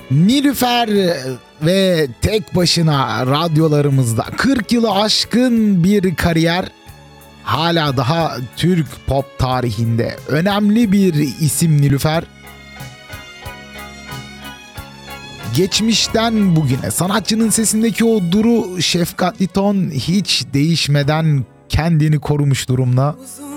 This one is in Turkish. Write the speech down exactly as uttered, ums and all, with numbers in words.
Nilüfer ve tek başına radyolarımızda kırk yılı aşkın bir kariyer, hala daha Türk pop tarihinde önemli bir isim Nilüfer. Geçmişten bugüne sanatçının sesindeki o duru, şefkatli ton hiç değişmeden kendini korumuş durumda.